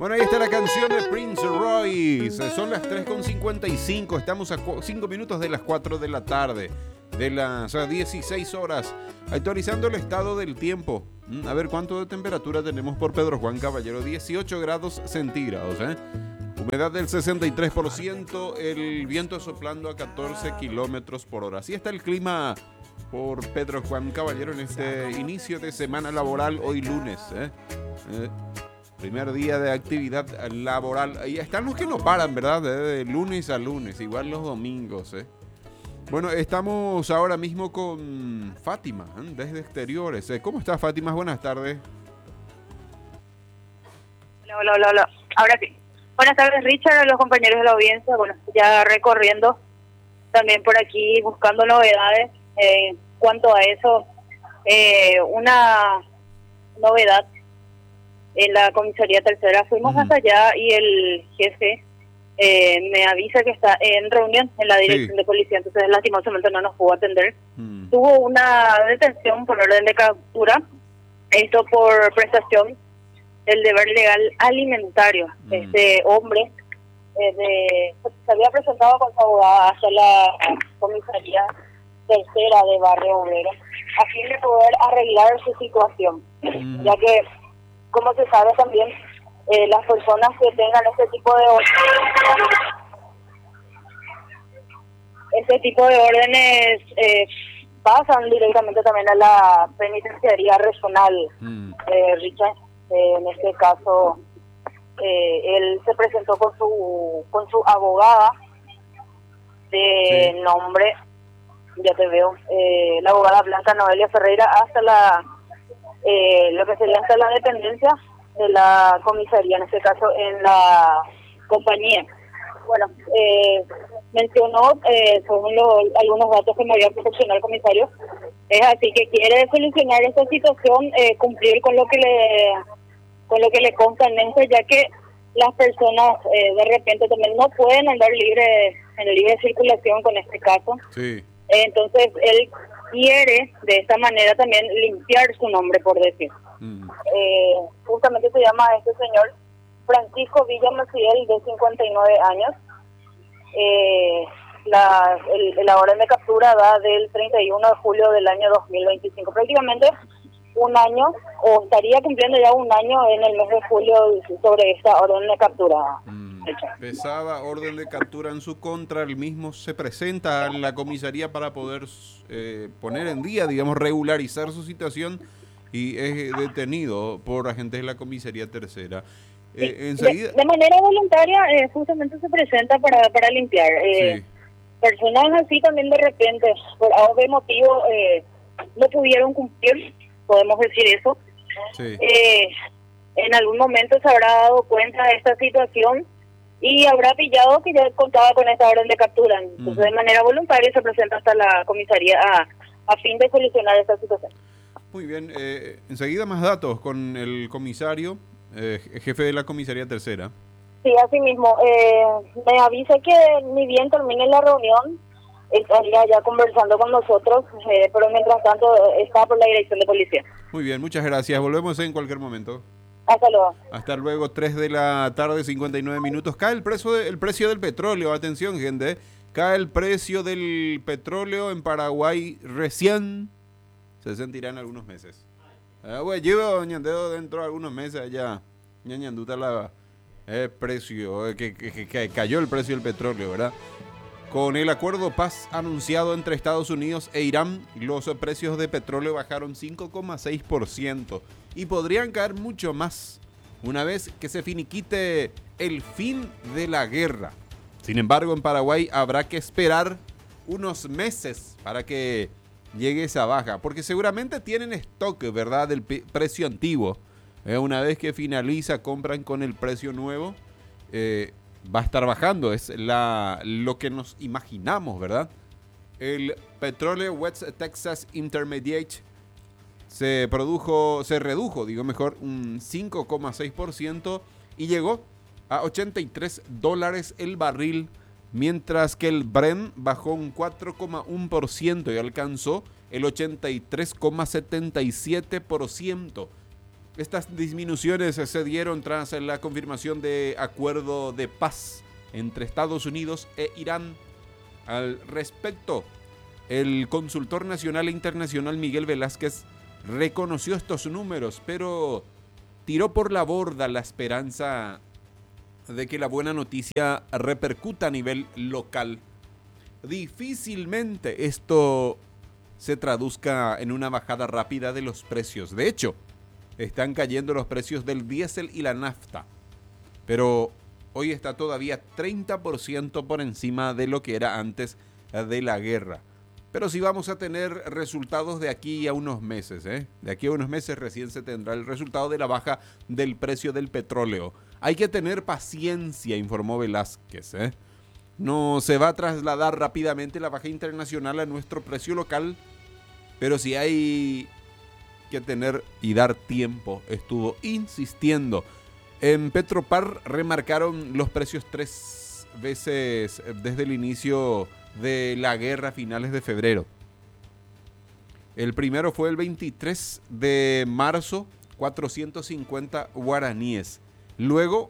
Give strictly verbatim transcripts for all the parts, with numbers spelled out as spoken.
Bueno, ahí está la canción de Prince Royce. Son las tres con cincuenta y cinco. Estamos a cinco minutos de las cuatro de la tarde. De las dieciséis horas. Actualizando el estado del tiempo. A ver cuánto de temperatura tenemos por Pedro Juan Caballero. dieciocho grados centígrados, ¿eh? Humedad del sesenta y tres por ciento. El viento soplando a catorce kilómetros por hora. Así está el clima por Pedro Juan Caballero en este inicio de semana laboral hoy lunes, ¿eh? Eh, primer día de actividad laboral. Y están los que no paran, ¿verdad? De lunes a lunes, igual los domingos, ¿eh? Bueno, estamos ahora mismo con Fátima, ¿eh? Desde exteriores. ¿eh? ¿Cómo estás, Fátima? Buenas tardes. Hola, hola, hola, hola. Ahora sí. Buenas tardes, Richard, a los compañeros de la audiencia. Bueno, ya recorriendo también por aquí, buscando novedades. Eh, en cuanto a eso, eh, una novedad en la comisaría tercera. Fuimos uh-huh. hasta allá y el jefe eh, me avisa que está en reunión en la dirección sí. de policía, entonces lastimosamente no nos pudo atender. Uh-huh. Tuvo una detención por orden de captura, esto por prestación del deber legal alimentario. Uh-huh. Este hombre eh, de, se había presentado con su abogada hacia la comisaría tercera de Barrio Obrero a fin de poder arreglar su situación, uh-huh. ya que, como se sabe también, eh, las personas que tengan este tipo de órdenes, este tipo de órdenes eh, pasan directamente también a la penitenciaría regional. Uh-huh. eh, Richard, eh, en este caso, eh, él se presentó con su con su abogada de sí. nombre, ya te veo, eh, la abogada Blanca Noelia Ferreira, hasta la eh, lo que sería hasta la dependencia de la comisaría, en este caso en la compañía. Bueno, eh, mencionó, eh, según lo, algunos datos que me había proporcionado el comisario, es así que quiere solucionar esta situación, eh, cumplir con lo que le con lo que le consta en esto, ya que las personas eh, de repente también no pueden andar libre en libre circulación con este caso. Sí. Entonces, él quiere, de esta manera, también limpiar su nombre, por decir. Mm. Eh, justamente se llama este señor Francisco Villa Maciel, de cincuenta y nueve años. Eh, la, el, la orden de captura da del treinta y uno de julio del año dos mil veinticinco. Prácticamente un año, o estaría cumpliendo ya un año en el mes de julio sobre esta orden de captura. Mm. Pesada orden de captura en su contra, el mismo se presenta a la comisaría para poder eh, poner en día, digamos, regularizar su situación y es detenido por agentes de la comisaría tercera. Eh, sí, enseguida... de, de manera voluntaria eh, justamente se presenta para, para limpiar. Eh, sí. Personas así también de repente, por algún motivo, eh, no pudieron cumplir, podemos decir eso. Sí. Eh, en algún momento se habrá dado cuenta de esta situación y habrá pillado que ya contaba con esta orden de captura. Entonces, uh-huh. de manera voluntaria se presenta hasta la comisaría a, a fin de solucionar esta situación. Muy bien. Eh, enseguida más datos con el comisario, eh, jefe de la comisaría tercera. Sí, así mismo. Eh, me avisa que ni bien termine la reunión, estaría ya conversando con nosotros, eh, pero mientras tanto está por la dirección de policía. Muy bien, muchas gracias. Volvemos en cualquier momento. Hasta luego. Hasta luego, tres de la tarde, cincuenta y nueve minutos. Cae el precio, de, el precio del petróleo. Atención, gente. Cae el precio del petróleo en Paraguay recién. Se sentirá en algunos meses. Ah, güey, llevo ñandeo dentro de algunos meses allá. Ñañanduta la eh, precio, eh, que, que, que cayó el precio del petróleo, ¿verdad? Con el acuerdo paz anunciado entre Estados Unidos e Irán, los precios de petróleo bajaron cinco coma seis por ciento y podrían caer mucho más una vez que se finiquite el fin de la guerra. Sin embargo, en Paraguay habrá que esperar unos meses para que llegue esa baja, porque seguramente tienen stock, ¿verdad?, del p- precio antiguo. Eh, una vez que finaliza, compran con el precio nuevo. Eh, va a estar bajando, es la, lo que nos imaginamos, ¿verdad? El petróleo West Texas Intermediate se produjo, se redujo, digo mejor, un cinco coma seis por ciento y llegó a ochenta y tres dólares el barril, mientras que el Brent bajó un cuatro coma uno por ciento y alcanzó el ochenta y tres coma setenta y siete por ciento. Estas disminuciones se dieron tras la confirmación de acuerdo de paz entre Estados Unidos e Irán. Al respecto, el consultor nacional e internacional Miguel Velázquez reconoció estos números, pero tiró por la borda la esperanza de que la buena noticia repercuta a nivel local. Difícilmente esto se traduzca en una bajada rápida de los precios. De hecho, están cayendo los precios del diésel y la nafta, pero hoy está todavía treinta por ciento por encima de lo que era antes de la guerra. Pero sí vamos a tener resultados de aquí a unos meses, ¿eh? De aquí a unos meses recién se tendrá el resultado de la baja del precio del petróleo. Hay que tener paciencia, informó Velázquez, ¿eh? No se va a trasladar rápidamente la baja internacional a nuestro precio local, pero sí hay que tener y dar tiempo, estuvo insistiendo. En Petropar remarcaron los precios tres veces desde el inicio de la guerra a finales de febrero. El primero fue el veintitrés de marzo, cuatrocientos cincuenta guaraníes. Luego,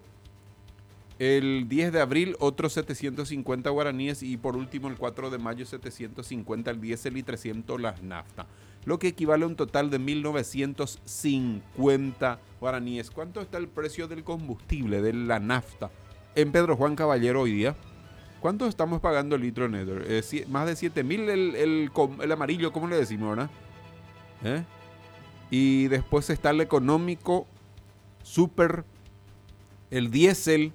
el diez de abril, otros setecientos cincuenta guaraníes. Y por último, el cuatro de mayo, setecientos cincuenta el diésel y trescientos la nafta. Lo que equivale a un total de mil novecientos cincuenta guaraníes. ¿Cuánto está el precio del combustible, de la nafta, en Pedro Juan Caballero hoy día? ¿Cuánto estamos pagando el litro neto? Eh, si, más de siete mil el, el, el amarillo, ¿cómo le decimos, verdad? ¿Eh? Y después está el económico, super, el diésel,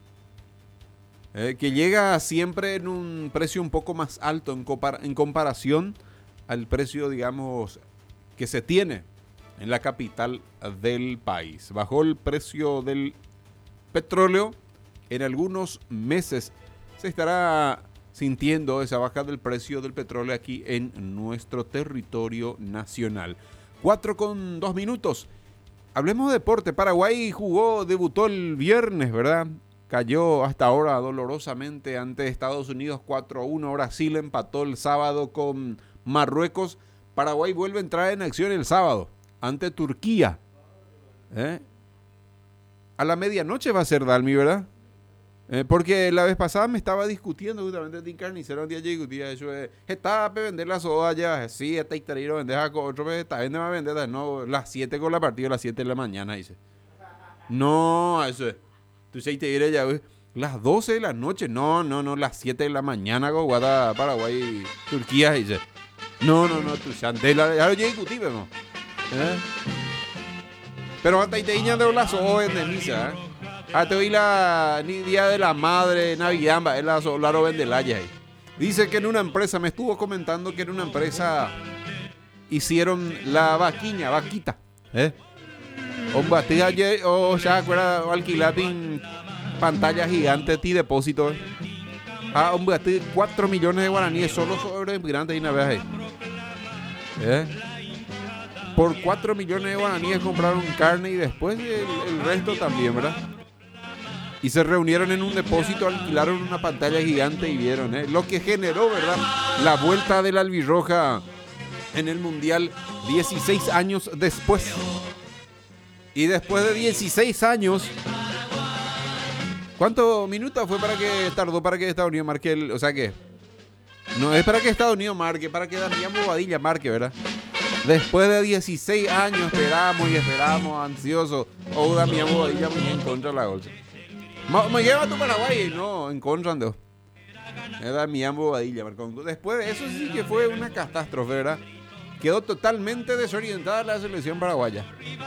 eh, que llega siempre en un precio un poco más alto en, compara- en comparación al precio, digamos, que se tiene en la capital del país. Bajó el precio del petróleo. En algunos meses se estará sintiendo esa baja del precio del petróleo aquí en nuestro territorio nacional. Cuatro con dos minutos. Hablemos de deporte. Paraguay jugó, debutó el viernes, ¿verdad? Cayó hasta ahora dolorosamente ante Estados Unidos cuatro a uno. Brasil empató el sábado con Marruecos. Paraguay vuelve a entrar en acción el sábado ante Turquía. ¿Eh? A la medianoche va a ser Dalmi, ¿verdad? Eh, porque la vez pasada me estaba discutiendo justamente de carnicero un día yo discutía eso. Eh, está a vender la soda ya. Sí, está y vender a otro vez. Está vende a vender. No, las siete con la partida, las siete de la mañana, dice. No, eso es. Tú sabes, te diré ya, güey. Las doce de la noche. No, no, no, las siete de la mañana con Guada, Paraguay, Turquía, dice. No, no, no, tu chantela. Ya lo discutí, pero no. ¿Eh? Pero hasta ahí te diñan de las sodas de misa, ¿eh? Ah, te oí la ni día de la madre, Navidad, es la Solaro Vendelaya ahí. Dice que en una empresa, me estuvo comentando que en una empresa hicieron la vaquiña, vaquita, ¿eh? Un batida o ya acuerda alquilatin pantalla gigante ti depósito. ¿Eh? Ah, un batida cuatro millones de guaraníes solo sobre inmigrantes y una vez ahí. ¿Eh? Por cuatro millones de guaraníes compraron carne y después el, el resto también, ¿verdad? Y se reunieron en un depósito, alquilaron una pantalla gigante y vieron, ¿eh? Lo que generó, ¿verdad? La vuelta de la albirroja en el Mundial dieciséis años después. Y después de dieciséis años, ¿cuántos minutos fue para que tardó para que Estados Unidos marque el... O sea que... No es para que Estados Unidos marque, para que Damián Bobadilla marque, ¿verdad? Después de dieciséis años esperamos y esperamos ansiosos. O Damián Bobadilla muy en contra de la bolsa. Me lleva a tu Paraguay, no, en contra de era mi Bobadilla. Después de eso sí que fue una catástrofe, ¿verdad? Quedó totalmente desorientada la selección paraguaya.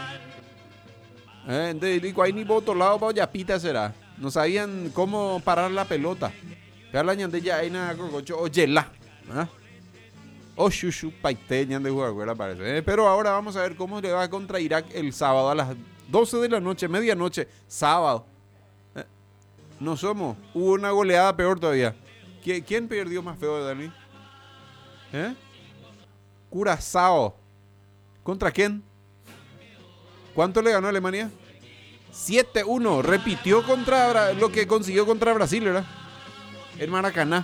Eh, entonces, ahí ni por otro lado para Yapita será. No sabían cómo parar la pelota. Carla ñandella ahí nada cococho o yela. O shushu paite ñande jugar, parece. Eh, pero ahora vamos a ver cómo le va contra Irak el sábado a las doce de la noche, medianoche, sábado. No somos. Hubo una goleada peor todavía. ¿Quién perdió más feo, Dani? ¿Eh? Curazao. ¿Contra quién? ¿Cuánto le ganó a Alemania? siete uno. Repitió contra lo que consiguió contra Brasil, ¿verdad? El Maracaná.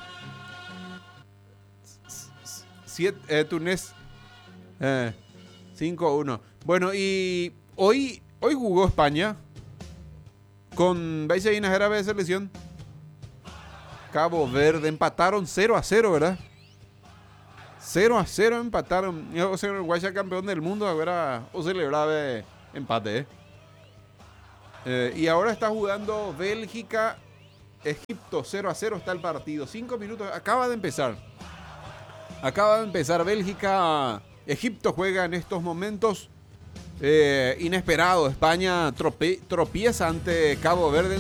Siete, eh, Túnez. Eh, cinco uno. Bueno, y hoy, hoy jugó España con Beiseguinas Árabe de selección. Cabo Verde empataron cero a cero, ¿verdad? cero a cero empataron. O sea, Uruguay ya campeón del mundo, ahora o celebraba empate, ¿eh? Eh, y ahora está jugando Bélgica, Egipto, cero a cero está el partido. Cinco minutos, acaba de empezar. Acaba de empezar Bélgica. Egipto juega en estos momentos. Eh, inesperado, España trope, tropieza ante Cabo Verde.